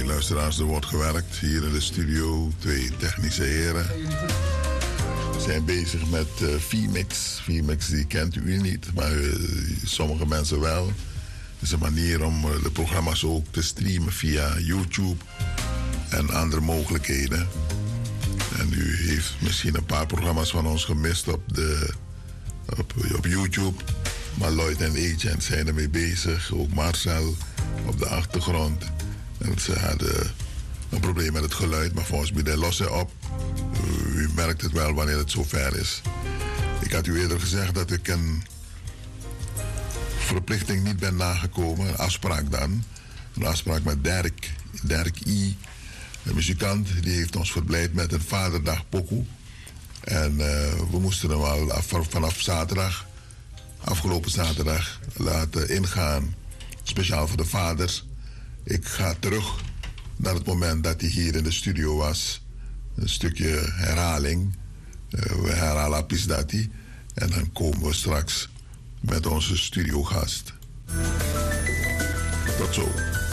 Luisteraars, er wordt gewerkt hier in de studio. 2 technische heren zijn bezig met VMix. VMix die kent u niet, maar sommige mensen wel. Het is een manier om de programma's ook te streamen via YouTube en andere mogelijkheden. En u heeft misschien een paar programma's van ons gemist op YouTube. Maar Lloyd en Agent zijn ermee bezig. Ook Marcel op de achtergrond. En ze hadden een probleem met het geluid, maar volgens mij lossen ze op. U merkt het wel wanneer het zover is. Ik had u eerder gezegd dat ik een verplichting niet ben nagekomen. Een afspraak dan. Een afspraak met Dirk I. Een muzikant, die heeft ons verblijd met een Vaderdag-pokoe. En we moesten hem al vanaf zaterdag, afgelopen zaterdag, laten ingaan. Speciaal voor de vaders. Ik ga terug naar het moment dat hij hier in de studio was. Een stukje herhaling. We herhalen Apisdati. En dan komen we straks met onze studiogast. Tot zo.